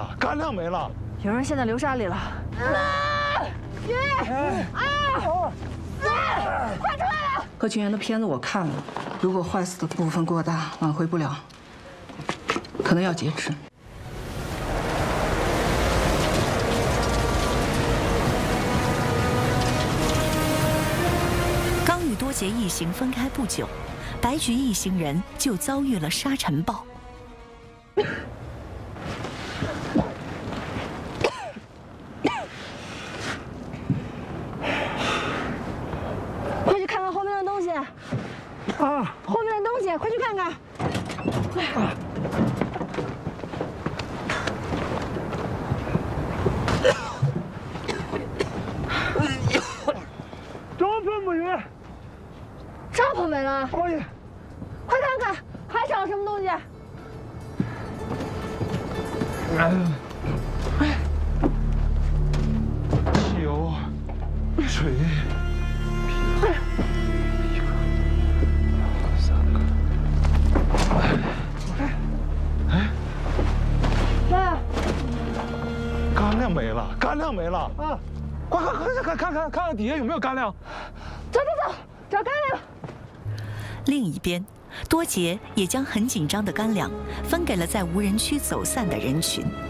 了，干粮没了。 有人陷在流沙里了。1、2、4，快出来了！贺群元的片子我看了，如果坏死的部分过大，挽回不了，可能要截肢。 多杰一行分开不久，白菊一行人就遭遇了沙尘暴。 快去看看后面的东西！啊，后面的东西，快去看看！ 帐篷没有。 帐篷没了！ 哎呀， 快看看，还少什么东西？ 汽油、水、皮一个、2、3个。 爸， 干粮没了，干粮没了啊！快看底下有没有干粮？ 走，找干粮。 另一边，多杰也将很紧张的干粮分给了在无人区走散的人群。